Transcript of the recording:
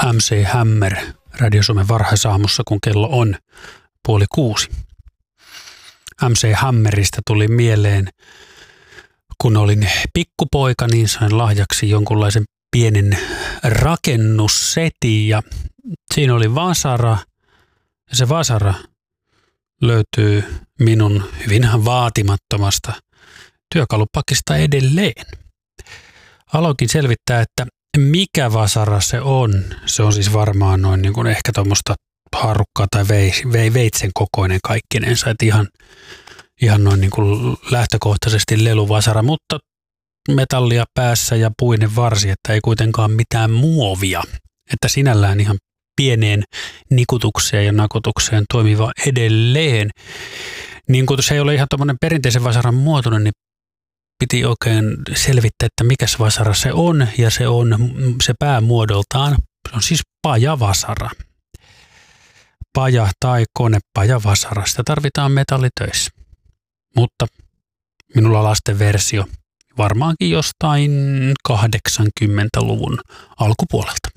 MC Hammer Radio Suomen varhaisaamussa, kun kello on 5:30. MC Hammerista tuli mieleen, kun olin pikkupoika, niin sain lahjaksi jonkunlaisen pienen rakennussetin ja siinä oli vasara. Ja se vasara löytyy minun hyvin vaatimattomasta työkalupakista edelleen. Aloinkin selvittää, että mikä vasara se on. Se on siis varmaan noin niin kuin ehkä tuommoista harukkaa tai veitsen kokoinen kaikkinensa. Että ihan noin niin kuin lähtökohtaisesti leluvasara, mutta metallia päässä ja puinen varsi, että ei kuitenkaan mitään muovia. Että sinällään ihan pieneen nikutukseen ja nakutukseen toimiva edelleen. Niin kun se ei ole ihan tuommoinen perinteisen vasaran muotoinen, niin piti oikein selvittää, että mikä se vasara se on. Ja se päämuodoltaan, se on siis pajavasara. Paja tai konepajavasara, sitä tarvitaan metallitöissä. Mutta minulla lasten versio varmaankin jostain 80-luvun alkupuolelta.